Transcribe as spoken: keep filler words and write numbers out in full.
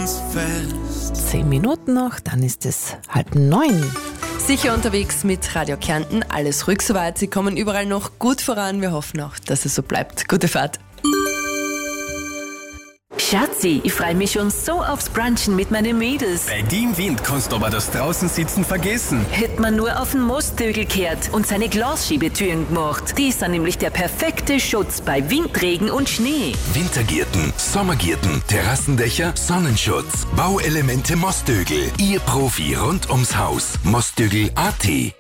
ganz fest. Zehn Minuten noch, dann ist es halb neun. Sicher unterwegs mit Radio Kärnten, alles ruhig soweit. Sie kommen überall noch gut voran. Wir hoffen auch, dass es so bleibt. Gute Fahrt. Schatzi, ich freue mich schon so aufs Brunchen mit meinen Mädels. Bei dem Wind kannst du aber das Draußensitzen vergessen. Hätte man nur auf den Mostögel gehört und seine Glasschiebetüren gemacht. Die sind nämlich der perfekte Schutz bei Wind, Regen und Schnee. Wintergärten, Sommergärten, Terrassendächer, Sonnenschutz, Bauelemente Mostögel. Ihr Profi rund ums Haus. Mostögel punkt at